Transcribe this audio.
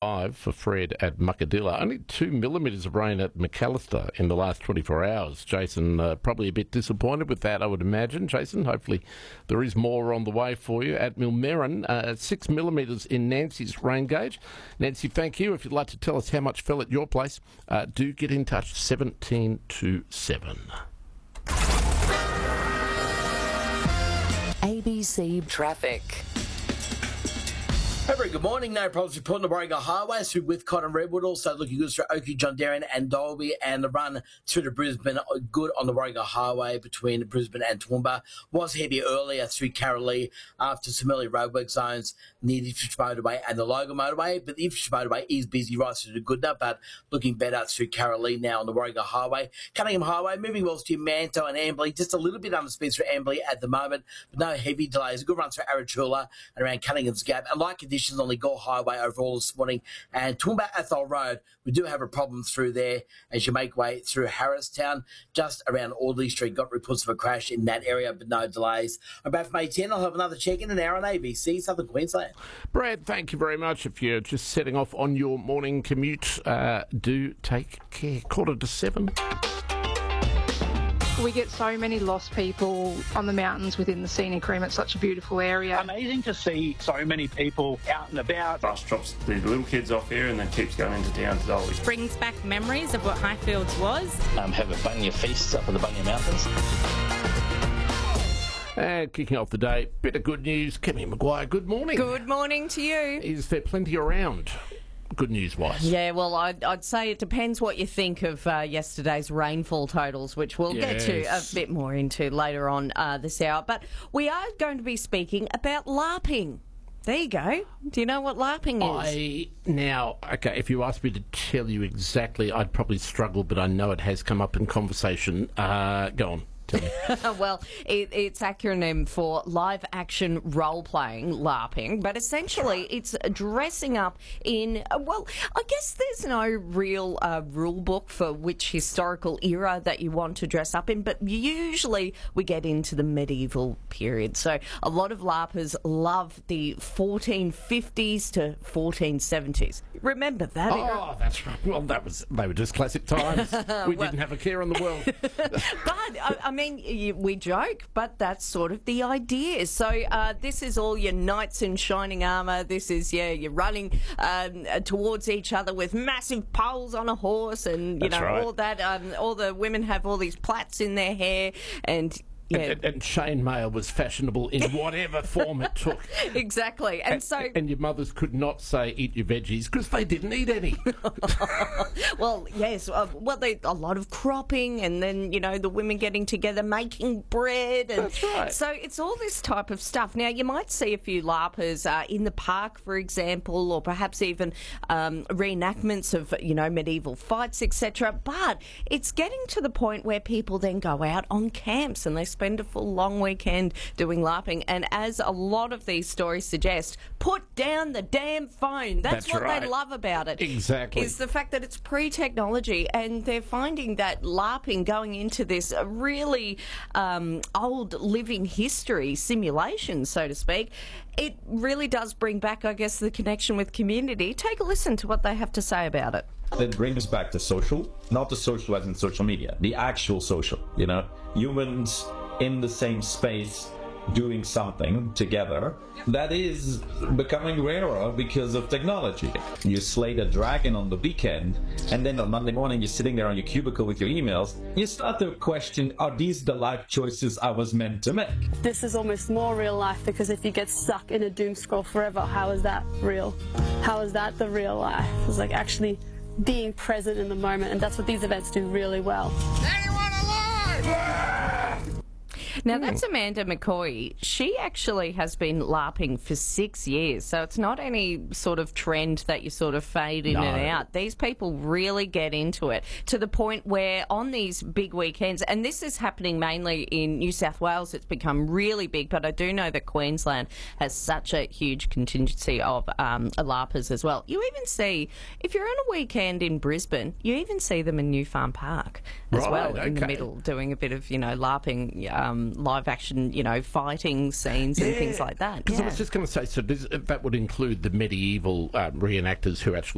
5 for Fred at Muckadilla. Only 2 millimetres of rain at McAllister in the last 24 hours. Jason, probably a bit disappointed with that, I would imagine. Jason, hopefully there is more on the way for you. At Millmerran, 6 millimetres in Nancy's rain gauge. Nancy, thank you. If you'd like to tell us how much fell at your place, do get in touch, 17 to 7. ABC Traffic. Hey, very good morning. No problems reporting the Warringah Highway through Whitcott and Redwood. Also looking good through Oakey, John Darren and Dalby, and the run through to Brisbane good on the Warringah Highway between Brisbane and Toowoomba. Was heavy earlier through Carralee after some early roadwork zones near the Infrastructure Motorway and the Logan Motorway, but the Infrastructure Motorway is busy right through to Goodna, but looking better through Carralee now on the Warringah Highway. Cunningham Highway moving well to Manto and Amberley, just a little bit under speed through Amberley at the moment, but no heavy delays. A good run through Arachula and around Cunningham's Gap, and like conditions on the Gore Highway overall this morning. And Toowoomba Athol Road, we do have a problem through there as you make way through Harristown. Just around Audley Street, got reports of a crash in that area, but no delays. I'm back from 8:10. I'll have another check in an hour on ABC Southern Queensland. Brad, thank you very much. If you're just setting off on your morning commute, do take care. 6:45. We get so many lost people on the mountains within the scenic rim. It's such a beautiful area. Amazing to see so many people out and about. Bus drops the little kids off here and then keeps going into town to Dolly. Brings back memories of what Highfields was. Have a bunya feast up in the Bunya Mountains. And kicking off the day, bit of good news. Kemi Maguire, good morning. Good morning to you. Is there plenty around? Good news-wise. Yeah, well, I'd say it depends what you think of yesterday's rainfall totals, which we'll get to a bit more into later on this hour. But we are going to be speaking about LARPing. There you go. Do you know what LARPing is? If you asked me to tell you exactly, I'd probably struggle, but I know it has come up in conversation. Go on. Well, it's acronym for live action role playing, LARPing, but essentially it's dressing up in, I guess there's no real rule book for which historical era that you want to dress up in, but usually we get into the medieval period. So a lot of LARPers love the 1450s to 1470s. Remember that era? Oh, that's right. Well, they were just classic times. We didn't have a care in the world. But, I mean, we joke, but that's sort of the idea. So this is all your knights in shining armour. This is, you're running towards each other with massive poles on a horse and, all that. All the women have all these plaits in their hair and... Yeah. And chainmail was fashionable in whatever form it took. Exactly. And your mothers could not say, eat your veggies, because they didn't eat any. Well, yes. A lot of cropping and then, the women getting together making bread. And that's right. So it's all this type of stuff. Now, you might see a few LARPers in the park, for example, or perhaps even reenactments of, medieval fights, etc. But it's getting to the point where people then go out on camps and they spend a full long weekend doing LARPing, and as a lot of these stories suggest, put down the damn phone. That's what right. They love about it. Exactly. Is the fact that it's pre-technology, and they're finding that LARPing going into this really old living history simulation, so to speak, it really does bring back, I guess, the connection with community. Take a listen to what they have to say about it. That brings back the social, not the social as in social media, the actual social, humans in the same space doing something together that is becoming rarer because of technology. You slay a dragon on the weekend, and then on Monday morning you're sitting there on your cubicle with your emails, you start to question, are these the life choices I was meant to make? This is almost more real life, because if you get stuck in a doom scroll forever, how is that real? How is that the real life? It's like actually being present in the moment, and that's what these events do really well. Anyone alive? Now, that's Amanda McCoy. She actually has been LARPing for 6 years, so it's not any sort of trend that you sort of fade in and out. These people really get into it to the point where on these big weekends, and this is happening mainly in New South Wales, it's become really big, but I do know that Queensland has such a huge contingency of LARPers as well. You even see, if you're on a weekend in Brisbane, you even see them in New Farm Park as well, in the middle, doing a bit of, LARPing, live action, fighting scenes and things like that. Because I was just going to say, so that would include the medieval reenactors who actually